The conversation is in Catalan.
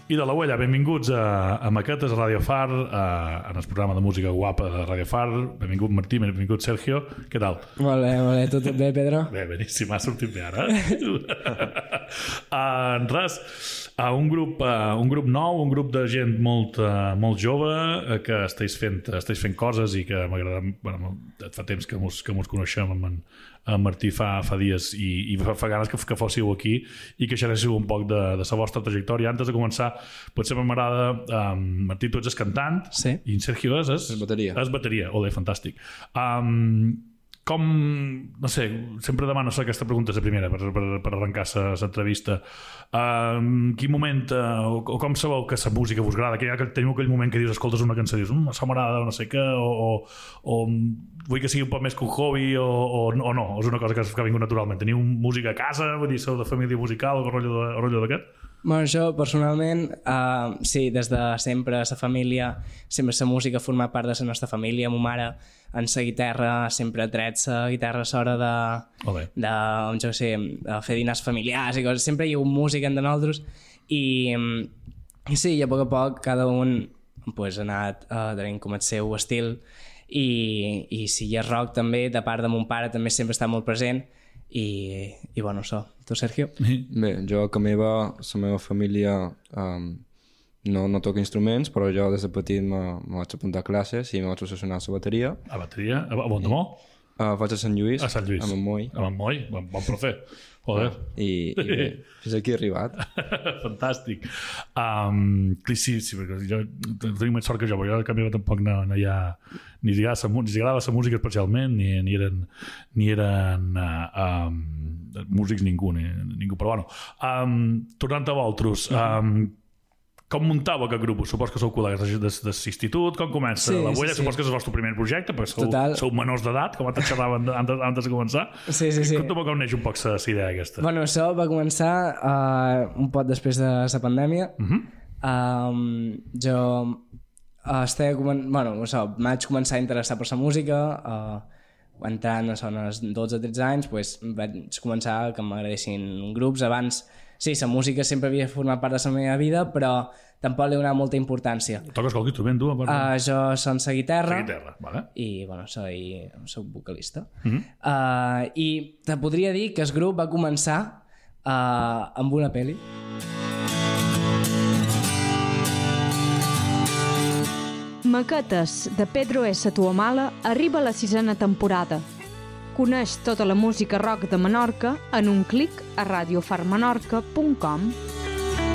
I de la Huella, benvinguts a Maquetes, a Radio Far, en el programa de música guapa de Radio Far. Benvingut Martí, benvingut Sergio. Què tal? Molt bé. Tot bé, Pedro? Bé, beníssim, ha sortit bé ara. Res, un grup nou, un grup de gent molt jove que esteu fent coses i que m'agrada. Bueno, fa temps que mos coneixem amb en Martí fa dies i fa ganes que fóssiu aquí i que xerréssiu un poc de la vostra trajectòria. Antes de començar, potser m'agrada, Martí, tu ets cantant, sí. I en Sergio és bateria. És bateria, olé, fantàstic. Com, no sé, sempre demano aquesta pregunta, la primera, per arrencar l'entrevista. Quin moment, o com sabeu que la música vos agrada? Que teniu aquell moment que dius, escoltes una cançó i dius, això m'agrada, no sé què, o vull que sigui un poc més que un hobby, o no, és una cosa que ha vingut naturalment. Teniu música a casa, vull dir, sou de família musical, o rotllo d'aquest? Bueno, jo, personalment, sí, des de sempre, la família, sempre la música ha format part de la nostra família. Ma mare, en la guitarra, sempre ha tret la guitarra a l'hora de fer dinars familiars i coses. Sempre hi ha hagut música entre nosaltres i sí, i a poc cada un ha anat tenint com el seu estil i si hi ha rock també, de part de mon pare també sempre està molt present i bueno, això. Tu, Sergio? Bé, jo que la meva família no toca instruments, però jo des de petit me vaig apuntar a classes i me vaig obsessionar a la bateria. A bateria? A Bontemó? Vaig a Sant Lluís. A Sant Lluís. A Montmoi. A Montmoi, bon profe. Joder. I bé, fins aquí he arribat. Fantàstic. Sí, perquè jo tinc més sort que jo, perquè jo a canvi tampoc no hi ha ni li agradava la música especialment ni eren músics ningú, però bueno, tornant a vosaltres, com muntava aquest grup? Supos que sou col·legues de l'institut, com comença? La Huella, supos que és el vostre primer projecte, perquè sou menors d'edat, com antes xerraven antes de començar. Sí. Conta'm com neix un poc la idea aquesta. Bueno, això va començar un poc després de la pandèmia. Jo vaig començar a interessar per la música, entrant als 12-13 anys, vaig començar que m'agradessin grups. Abans, sí, la música sempre havia format part de la meva vida, però tampoc li he donat molta importància. Toques qualque instrument, tu? Jo soc la guitarra. Vale. I, bueno, soc vocalista. I te podria dir que el grup va començar amb una pel·li. Maquetes, de Pedro S. Tuamala, arriba a la 6ª temporada. Coneix tota la música rock de Menorca en un clic a radiofarmenorca.com.